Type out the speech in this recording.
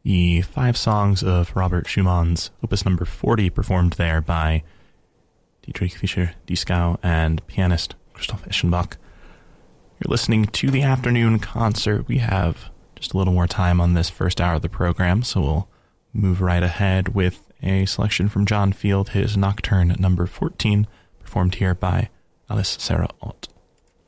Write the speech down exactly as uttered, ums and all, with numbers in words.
the five songs of Robert Schumann's Opus Number forty, performed there by Dietrich Fischer-Dieskau and pianist Christoph Eschenbach. You're listening to the afternoon concert. We have just a little more time on this first hour of the program, so we'll move right ahead with a selection from John Field, his Nocturne Number fourteen, performed here by Alice Sarah Ott.